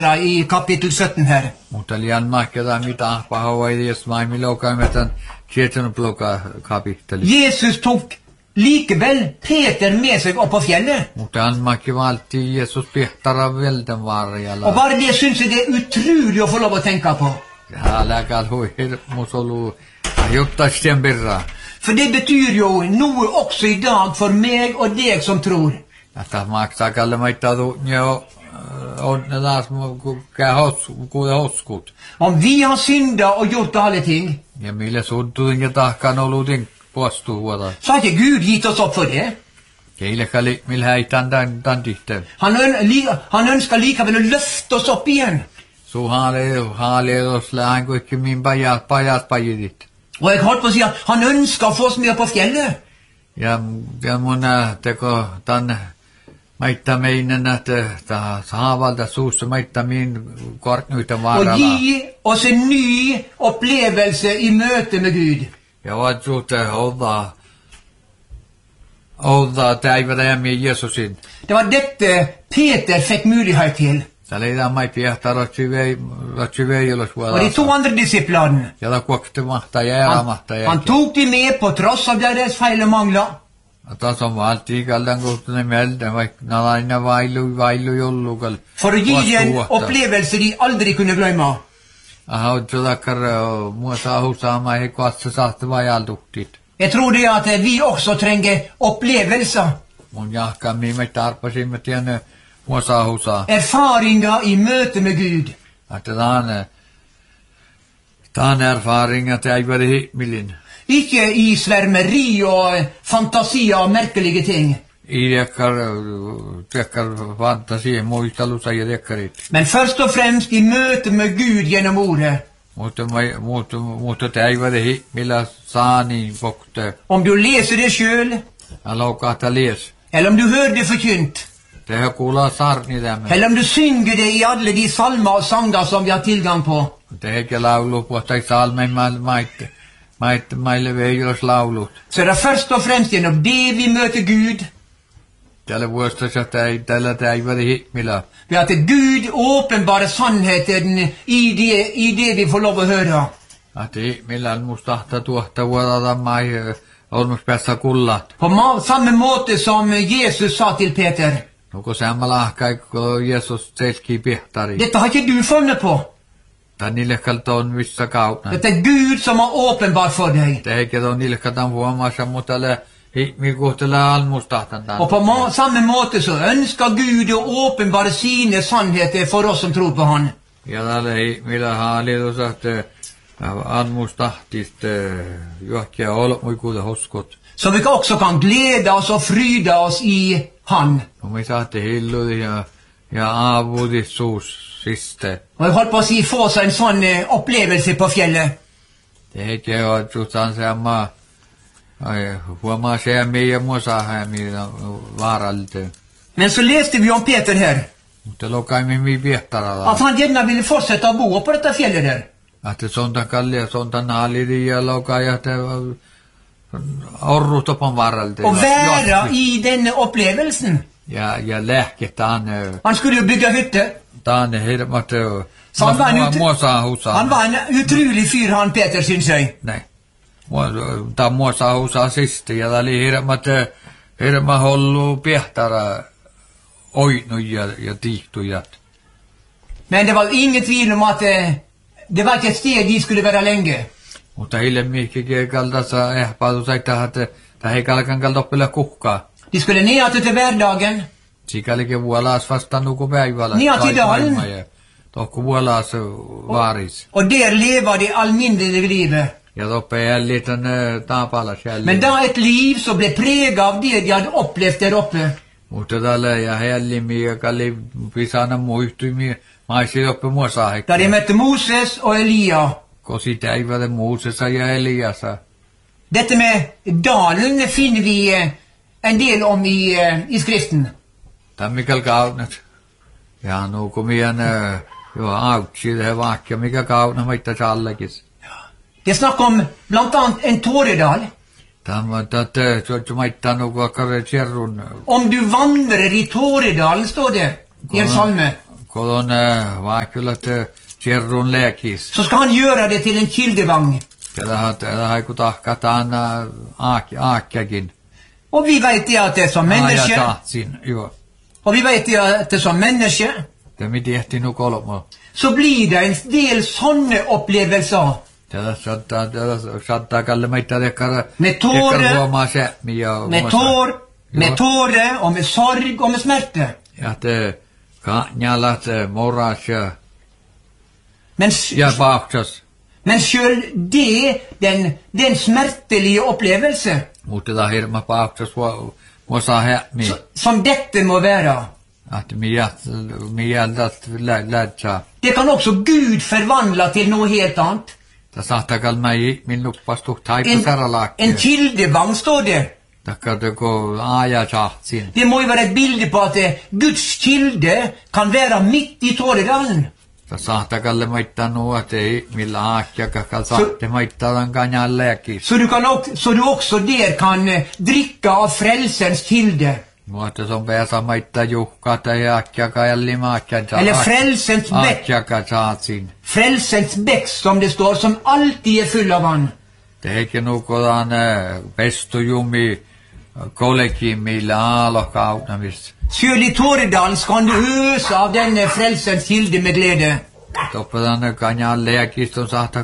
i kapittel 17 her. Mutta liian mahketaan mitä pahoides maailmilla okaimetan tietyn bloka kapitteli. Jesus tok likevel Peter med seg opp på fjellet. Mutta han mahke valgte Jesus pihtara velden varjalla. Og bare det synes jeg det utrolig å få lov å tenke på. Ja, läkal huir musolu jutta stembirra. For det betyr jo noe også i dag for meg og deg som tror. Että maksaa kalle maittadu jo on taas kuude hoskut. Om vi har synda og gjort alle ting, Ja millä suuttudin ja tahkaan olutin postu huolta. så har ikke Gud gitt oss opp for det. Keilekali millä häitän tämän tihteen. Han ønsker likevel å løfte oss opp igjen. Så haale jos lähen kuikki min pajat pajidit. Og jeg holdt på å si at han ønsker å få oss med på fjellet. Ja mun teko tämän maittaa meinen, että haavalta suussa maittaa min korknuita Og varalla. gi oss en ny opplevelse i møte med Gud. Ja vaat suhte ouda täivädämi Jeesusin. Det var dette Peter fikk mulighet til. Täällä ei mai piehtaa rotsivei jos Og de to andre disiplene, Ja da kuokte mahtaa ja erämahtaa ja. han tok de med på tross av deres feil og mangler. Taas on valti kaldan kohtunen mieltä, vaikka nalaina vailu jollukal. For å gi dem en opplevelse de aldri kunne glemme. Aha, utsudakar mua saahusaamaa he kuassa sahte vajaltuktit. Jeg tror det at vi også trenger opplevelser, Mun jahkammin me tarpasimme tienne mua saahusaa. erfaringer i møte med Gud. Että taan erfaringa täiväri himmilin. Ikke i svermeri og fantasier og merkelige ting. I tekkar fantasia muistelussa ja tekkarit. Men først og fremst i møte med Gud gjennom ordet. Mutta täiväri himmillä saani vokte. Om du leser det selv, Alaukahta lies. eller om du hører det forkynt, Tehdä kuulaa sarni tämän. eller om du synger det i alle de salmer og sanger som vi har tilgang på, Tehdä laulu puhtai salmein maille veijolos laulut. så er det først og fremst gjennom det vi møter Gud, Tällä vuostassa tällä täiväri himmillä. ved at Gud åpenbarer sannheten i det vi får lov å høre. Että himmillä musta tahta tuohta vuodata mai olmus päässä kullat. På samme måte som Jesus sa til Peter. Nuko sammalahkai kun Jeesus selkii pihtari. Dette har ikke du funnet på. Tän niilekkalta on missä kautna. Dette er Gud som har åpenbart for deg. Tehdä on niilekkalta huomassa, mutta himmi kohtela almustahtan tämän. Og på samme måte så ønsker Gud å åpenbare sine sannheter for oss som tror på han. Ja tällä himmillä haalitus, että almustahtist johkia olmuikuuta hoskot. Så vi også kan glede oss og fryde oss i han. No me saatte hilludi ja aavudit suus siste. Og jeg holdt på å si, få seg en sånn opplevelse på fjellet. Tehdä on suhtaan se amma huomaa se meidän muosahämiä vaaralta. Men så leste vi om Peter her, Mutta lokaimme mi piehtaralla. at han gjerne ville fortsette å bo på dette fjellet der. Että sonta kallia, sonta naalidi ja lokaajat orrutopan varalta. Og være i denne opplevelsen. Ja lähke Han skulle jo bygge hytte. taane hirmat Så han muosahusa. var en utrolig fyr, han Peter, synes jeg. Nej. Tämä muosahusa siste ja tali hirma hollu piehtara oinu ja tihtujat. Men det var ingen tvil om at det var ikke et sted de skulle være lenge. Mutta hillemminkin kaltasa ehpaatu saittaa, että ei kalkan kaltoppilla kuhkaa. De skulle ned til hverdagen. Sikälikin vuolaas vastaan nuku päivällä. Niin, ja tidaan. Tohku vuolaas vaaris. Og der lever de alminnelige livet. Ja toppe jäljitän taapalas jälleen. Men da et liv som ble preget av det de hadde opplevd der oppe. Mutta tällä ja hellimmin ja kalli pisana muistui maisi oppe muosaahekka. Da de møtte Moses og Elia. Kosi täivälle Moosesa ja Eliasa. Dette med dalen finner vi en del om i skriften. Mikä kaunat. Ja nuku mien jo autsi det vakka mikä kauna mitta sallekis. Det snakker om blant annet en tåredal. Tämä så maittaa nuku akkare sierrun. Om du vandrer i tåredalen, står det i en salme. Kolon var kyllä Tjerrun läkis. så ska han göra det till en kildevagn. Tällä haiku tahkataan aakkiakin. Och vi vet ju att det är som människa. Tahtsin, joo. Och vi vet ju att det är som människa. Det mi tehti nu kolmo. Så blir det en del sådana upplevelser. Tällä saattaa kalle meitä dekkara. Med tårar, med tårar och med sorg och med smärta. Ja det kanjalat moras ja pauktas. Men själv det, den smärtliga upplevelse Mutta det hirma pauktas måsa hämmi. som detta må vara. Att mi hjältat lätsa. Det kan också Gud förvandla till något helt annat. Det saattaa kalmai min luppastu taipasaralakki. En kildevagn står det. Tackar det gå aja tahtsin. Det må ju vara ett bild på att Guds kilde kan vara mitt i Tåredalen. Det saattaa kalle maittaa nuot ei millä aakkiaka kalsaatte maittaa tämän kanjallekin. Så du också där kan dricka av frälsens kilde. Mutta se on päässä maittaa juhkaa tai aakkiaka ja limaakkiaka. Eller frälsens bäck. Aakkiaka saatsin. Frälsens bäck som det står, som alltid är full av vann. Det är inte någon pestujumi kollektiivilla aalokautamista. Själv i Tåredalen ska du ösa av den frälsens kilde med glädje. Toppataan kanjalleakista saattaa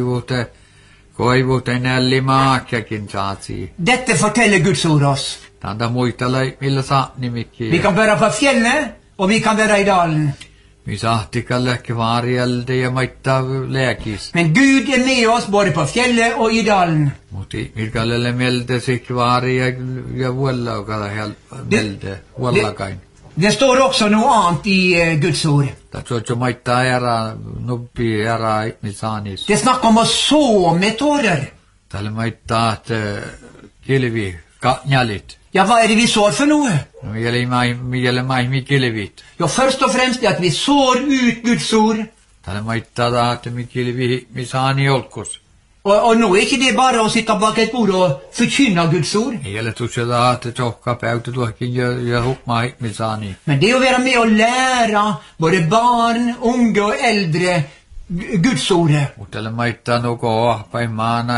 koivuuteen limaakkiakin saatsi. Detta förtäller Guds ord oss. Tanta muistella millä saatnimikki. Vi kan vara på fjället och vi kan vara i dalen. Vi saatti kallekin vaarialde ja maittaa lääkis. Men Gud är med oss både på fjället och i dalen. Mutta Mikaelille mieltä sik vaari ja vuollaukalla mieltä vuollakain. Det står också något annat i Guds ord. Tatso maittaa nuppi ihmisanis. Det snackar om att så med tårar. Tälle maittaa kilvi kanjalit. Ja, vad är det vi sår för något? Miele mai kilvit. Ja, först och främst är att vi sår ut Guds ord. Tälle maittaa että kilvi misani olkus. Och nu är inte det bara att sitta bak ett bord och förkynna Guds ord. Miele tuossa että tjohka päytä tuokin ja hukma misani. Men det är att vara med och lära både barn, unga och äldre Guds ord. Mutta tälle maittaa nuko ahpai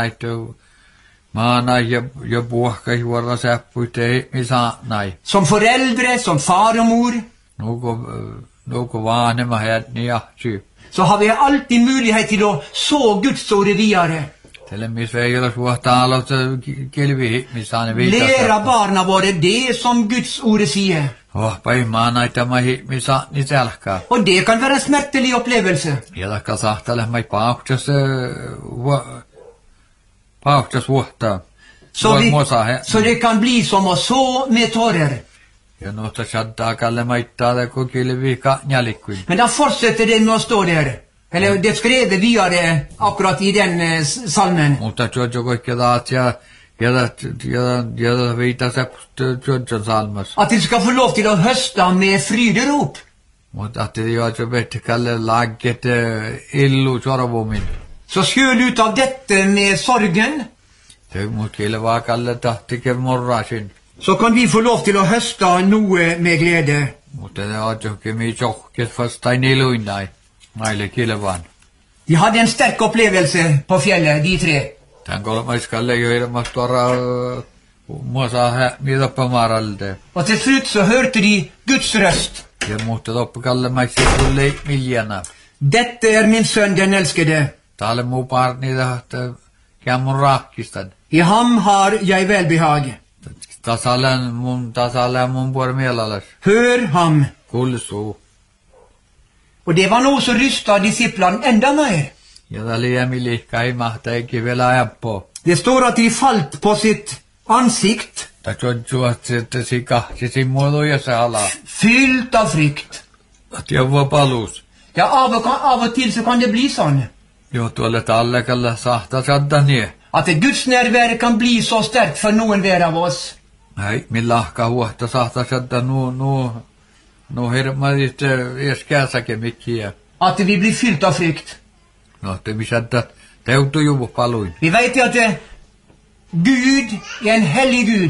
maana ja puhka juoda säppuite misanai. Som föräldrar, som far och mor. Nuko vanhemma hädni jahty. Så har vi alltid möjlighet till att så Guds ord vidare. Tälle missä ei ole suhtaa aloita kilvi misani viitata. Lära barna våra det som Guds ord säger. Ahpai maana että mai misani selkä. Och det kan vara en smärtlig upplevelse. Ja takka sahtale mai pauktas vuotta. Så det kan bli som att så med tårar. Ja noita saattaa kalle maittaa det kun kilvi kanjalikkuin. Men då fortsätter det med att stå där. Eller det skrev vidare akkurat i den salmen. Mutta Jojo kaikki taat ja viita se Jojon salmas. Att vi ska få lov till att hösta med fryderop. Mutta att det Jojo vet kalle laget illu sorvomin. Så sköl ut av detta med sorgen. Det mot kille var kalle tahtiker morrasin. Så kan vi få lov till att hösta något med glädje. Mutta det har ju mi tjocket första niluinai. Näille kilvan. Vi hade en stark upplevelse på fjället, de tre. Tän kolmas kalle jo ilmast tuoda muosa mietoppa maralde. Och till slut så hörde de Guds röst. Ja mutta toppa kalle maiksi tulle miljana. Detta är min son den älskade. Täällä muu parni tahta kämmun rakkistan. I ham har jag välbehag. Tasalen mun puoli mielalas. Hör ham. Kulsuu. Och det var nog så rysta disciplan ända mer. Ja tää liemilihka ei mahta eikä vielä ajappo. Det står att de fallt på sitt ansikt. Tää tjotsuat että si muodoja se ala. Fyllt av frykt. Att jag var palus. Ja, av och till så kan det bli sån. Jo tuolle tallekalla sahta sadda nie. Att Guds närvaro kan bli så stark för någon av oss. Nej, min lahka huohta sahta sadda nu hermadit eskäsäkin mikkiä. Att vi blir fyllt av frykt. No, te misadda teutu juvu paluin. Vi vet ju att Gud är en helig Gud.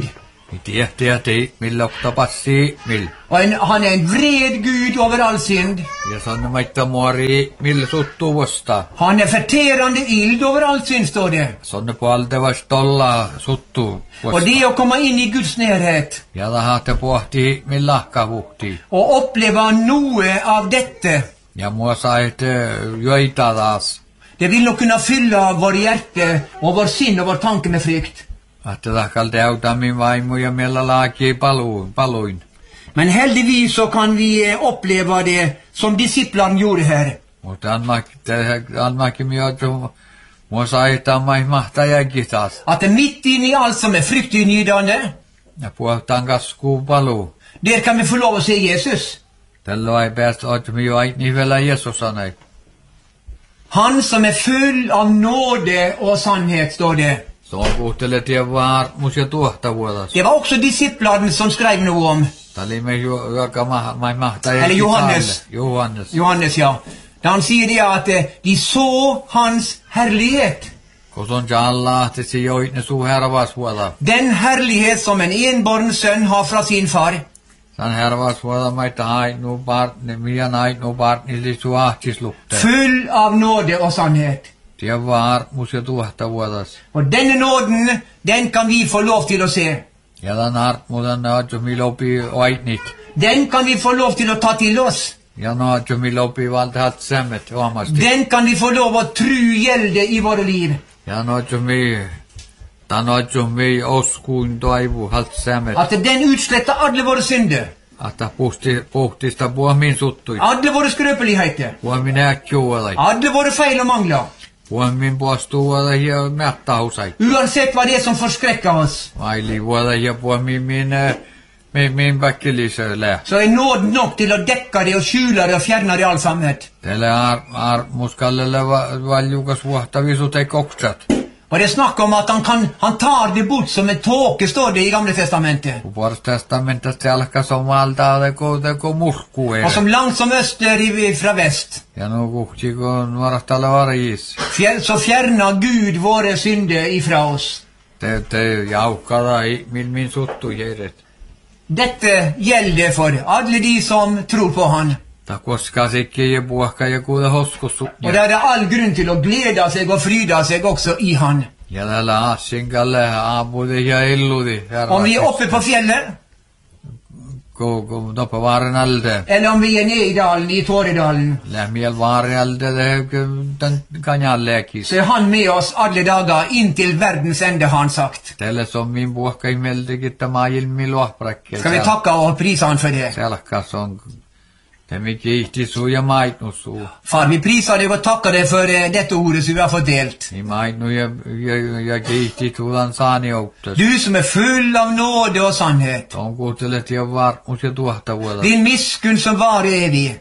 Tiehti, millokta passi, Och han är en vred Gud över all synd. Ja sanna maitta muori, millä suttuu vasta. Han är förterande ild över all synd, står det. Sonne puolta vastolla suttuu Och vasta. det är att komma in i Guds närhet Ja tahate pohti, millä kavuhti. och uppleva noe av detta. Ja mua sait jöitä taas. Det vill nog kunna fylla vår hjärte och vår sinne och vår tanke med frykt. Että tahkal täytä min vaimu ja meillä laaki paluin. Men heldigvis så kan vi uppleva det som disciplarna gjorde här. Mutta anmakin miottu, mua sai tammai mahtajakin taas. Att det mitt in i allt som är fruktingivande, Ja puhutaan kaskuu paluu. där kan vi få lov att se Jesus. Tällä ei päästä ottamaan jo aina vielä Jeesus sanoi. Han som är full av nåde och sannhet, står det. Så kuuntelee tien varmuus ja tuohtavuodas. Det var också disciplarna som skrev något om. Tämä oli me joka mahtajakin. Eller Johannes. Johannes. Ja. Där han säger det att de såg hans härlighet. Kun on alla, että se joitne suu hervasvuoda. Den härlighet som en enbarn son har från sin far. San hervasvuoda maita ainu partne, mian ainu partne li suu ahtislukte. Full av nåde och sannhet. Tien varmuus ja tuohtavuodas. Och den nåden, den kan vi få lov till att se. Ja tämän hartmuudan ne oot jo millä opi oitnit. Den kan vi få lov till att ta till oss. Ja ne oot jo millä opi valta halt sämmet omasti. Den kan vi få lov att tro gällde i våra liv. Ja ne oot jo mi oskuin toivu halt sämmet. Att den utslättar alla våra synder. Että puhtista puomin suttui. Alla våra skröpeligheter. Puomin äkkiuolai. Alla våra fel och manglar. Puomin puostuuolai ja mättäusai. Oavsett vad det är som förskräcker oss. Maili vuolai ja puomin min väkkilisölle. Så är nåd nog till att täcka det och skjula det och fjärna det allsamhet. Tällä muskallelle valjukas vuohtavisut ei koksat. Och det snackar om att han tar det bort som en tåke, står det i Gamla testamentet. Vuodesta testamentasta alkas on valtaa teko murkkuja. Och som långt som öster från väst. Ja no kuhti kun nuorastalla varjis. Så fjärna Gud våra synder ifrån oss. Te jaukkada min suttu järet. Detta gäller för alla de som tror på han. Ta koskaa sikki ja puhka ja kuuda hoskussu. Och där är all grund till att glädja sig och fryda sig också i han. Ja tällä assinkalle aapudi ja illudi. Om vi är uppe på fjället. Go doppa varen alde. Eller om vi är nere i dalen, i Tåredalen. Lämmiel varen alde den kanjalläkis. Så är han med oss alla dagar in till världens ände, har han sagt. Tällä som min puhka imeldekin tämä ilmi luohprakkel. Ska vi tacka och prisa han för det? Selkas on. Tämä kiihti suu ja maitnu suu. Far, vi prisar dig och tackar dig för detta ordet som vi har fått delt. Niin maitnu ja kiihti suudan saani outtas. Du som är full av nåde och sannhet. On kuuntelet ja varmuus ja tuohtavuodas. Din misskun som var evig.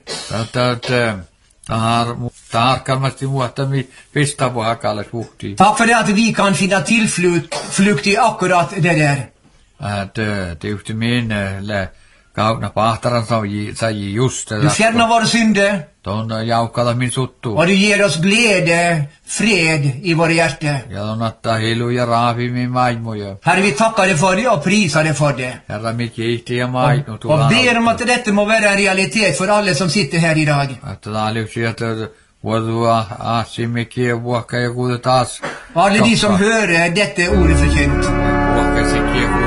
Tarkkalmasti muohtami pistapuhakalle puhtii. Tack för det att vi kan finna tillflykt i akkurat det där. Det yhti min kauna pahtaran sai just. Du fjärnar våra synder. Tuon jaukkala min suttu. Och du ger oss glädje, fred i våra hjärtan. Ja tuon ottaa hilu ja raavi min maimuja. Herre, vi tackar dig för det och prisar dig för det. Herra, mi kiihti ja maitnu. Och ber om att detta må vara en realitet för alla som sitter här idag. Että tää oli sieltä vuodua asimikki ja vuokka ja kuude taas. Och alla de som hör detta ordet förkynt. Vuokka sikki ja